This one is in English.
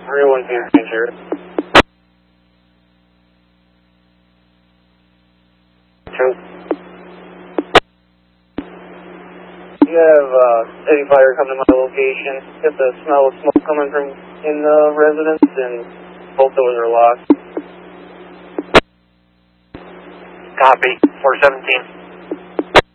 301 Future. True. You have Eddie Fire come to my location. Get the smell of smoke coming from in the residence, and both doors are locked. Copy. 417.